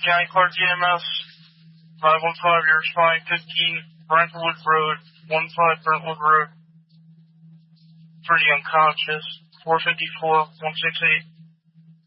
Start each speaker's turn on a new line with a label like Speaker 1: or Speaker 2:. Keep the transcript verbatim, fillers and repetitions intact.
Speaker 1: County Clark E M S, five one five, you're responding fifteen Brentwood Road, one five Brentwood Road. Pretty unconscious. four fifty-four, one six eight.